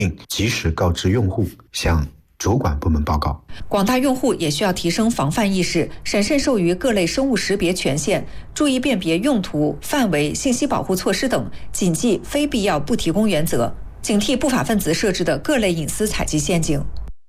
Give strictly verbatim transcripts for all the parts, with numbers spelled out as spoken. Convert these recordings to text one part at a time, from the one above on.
及时告知用户，向主管部门报告。 广大用户也需要提升防范意识，审慎授予各类生物识别权限，注意辨别用途、范围、信息保护措施等，谨记非必要不提供原则，警惕不法分子设置的各类隐私采集陷阱。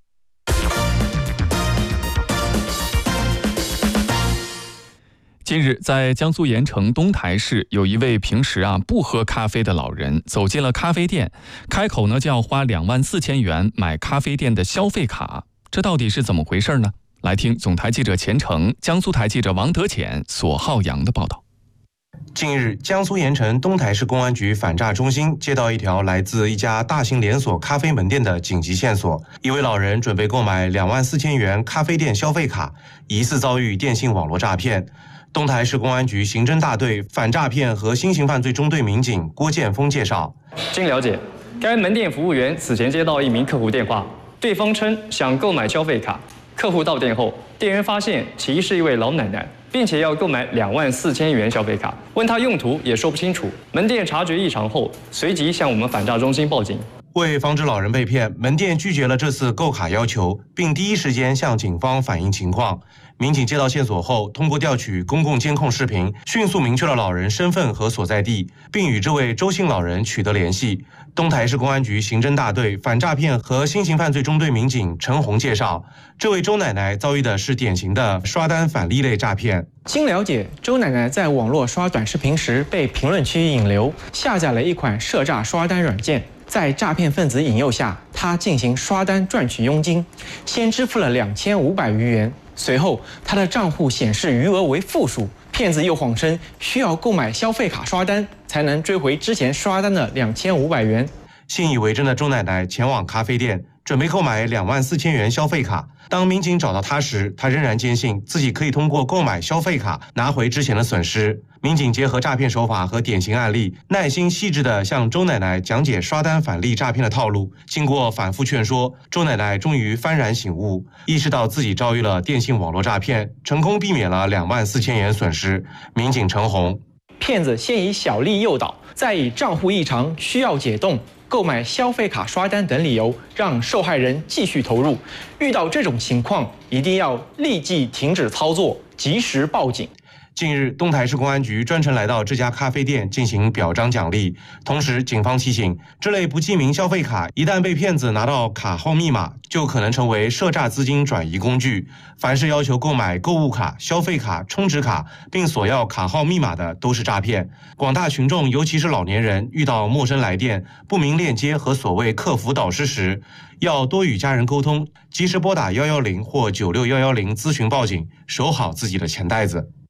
近日，在江苏盐城东台市，有一位平时啊不喝咖啡的老人走进了咖啡店，开口呢就要花两万四千元买咖啡店的消费卡，这到底是怎么回事呢？来听总台记者钱程、江苏台记者王德潜、索浩洋的报道。 近日，江苏盐城东台市公安局反诈中心接到一条来自一家大型连锁咖啡门店的紧急线索，一位老人准备购买两万四千元咖啡店消费卡，疑似遭遇电信网络诈骗。东台市公安局刑侦大队反诈骗和新型犯罪中队民警郭建峰介绍， 经了解，该门店服务员此前接到一名客户电话，对方称想购买消费卡，客户到店后，店员发现其是一位老奶奶，并且要购买两万四千元消费卡，问他用途也说不清楚。门店察觉异常后，随即向我们反诈中心报警。 为防止老人被骗，门店拒绝了这次购卡要求，并第一时间向警方反映情况。民警接到线索后，通过调取公共监控视频，迅速明确了老人身份和所在地，并与这位周姓老人取得联系。东台市公安局刑侦大队反诈骗和新型犯罪中队民警陈红介绍，这位周奶奶遭遇的是典型的刷单返利类诈骗。 经了解，周奶奶在网络刷短视频时被评论区引流，下载了一款涉诈刷单软件。在诈骗分子引诱下，他进行刷单赚取佣金，先支付了两千五百余元，随后他的账户显示余额为负数，骗子又谎称需要购买消费卡刷单，才能追回之前刷单的两千五百元。 信以为真的周奶奶前往咖啡店，准备购买两万四千元消费卡。当民警找到她时，她仍然坚信自己可以通过购买消费卡拿回之前的损失。民警结合诈骗手法和典型案例，耐心细致地向周奶奶讲解刷单返利诈骗的套路。经过反复劝说，周奶奶终于幡然醒悟，意识到自己遭遇了电信网络诈骗，成功避免了两万四千元损失。民警陈红， 骗子先以小利诱导，再以账户异常需要解冻、购买消费卡刷单等理由，让受害人继续投入。遇到这种情况，一定要立即停止操作，及时报警。 近日，东台市公安局专程来到这家咖啡店进行表彰奖励，同时警方提醒，这类不记名消费卡一旦被骗子拿到卡号密码，就可能成为涉诈资金转移工具。凡是要求购买购物卡、消费卡、充值卡并索要卡号密码的，都是诈骗。广大群众，尤其是老年人，遇到陌生来电、不明链接和所谓客服导师时，要多与家人沟通，及时拨打一一零或九六一一零咨询报警，守好自己的钱袋子。